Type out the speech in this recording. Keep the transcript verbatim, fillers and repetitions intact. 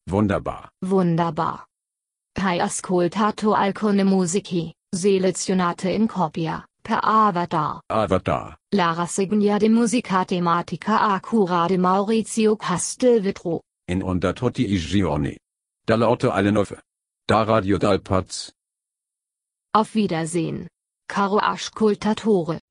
Wunderbar. Wunderbar. Hai ascoltato alcune musiche, selezionate in copia, per Avatar. Avatar. La rassegna di musica tematica a cura di Maurizio Castelvetro. In under tutti i giorni. Dall'otto alle nove. Da Radio Dal Paz. Auf Wiedersehen. Caro ascoltatore.